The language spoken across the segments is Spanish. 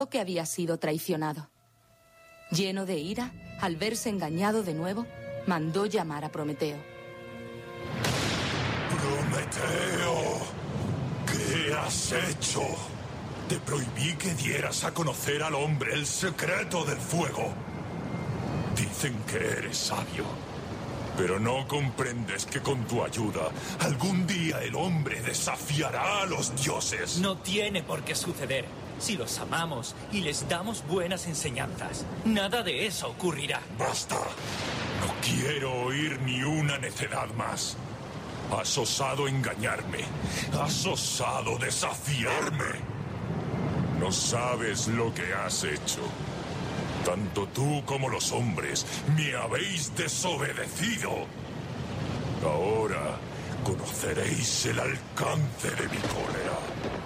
pensó que había sido traicionado. Lleno de ira, al verse engañado de nuevo, mandó llamar a Prometeo. ¡Prometeo! ¿Qué has hecho? Te prohibí que dieras a conocer al hombre el secreto del fuego. Dicen que eres sabio, pero no comprendes que con tu ayuda algún día el hombre desafiará a los dioses. No tiene por qué suceder. Si los amamos y les damos buenas enseñanzas, nada de eso ocurrirá. ¡Basta! No quiero oír ni una necedad más. Has osado engañarme. Has osado desafiarme. No sabes lo que has hecho. Tanto tú como los hombres me habéis desobedecido. Ahora conoceréis el alcance de mi cólera.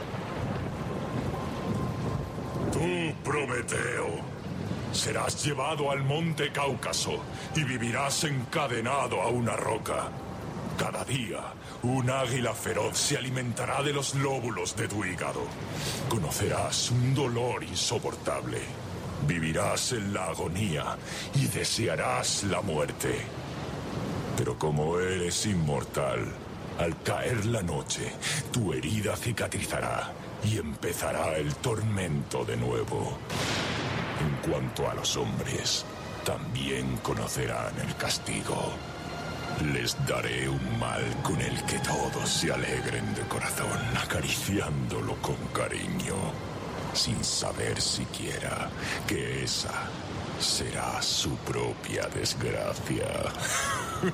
Tú, Prometeo, serás llevado al monte Cáucaso y vivirás encadenado a una roca. Cada día, un águila feroz se alimentará de los lóbulos de tu hígado. Conocerás un dolor insoportable. Vivirás en la agonía y desearás la muerte. Pero como eres inmortal, al caer la noche, tu herida cicatrizará y empezará el tormento de nuevo. En cuanto a los hombres, también conocerán el castigo. Les daré un mal con el que todos se alegren de corazón, acariciándolo con cariño, sin saber siquiera que esa será su propia desgracia.